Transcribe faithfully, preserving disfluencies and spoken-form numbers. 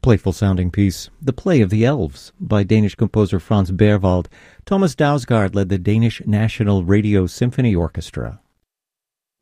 playful-sounding piece, The Play of the Elves, by Danish composer Franz Berwald. Thomas Dausgaard led the Danish National Radio Symphony Orchestra.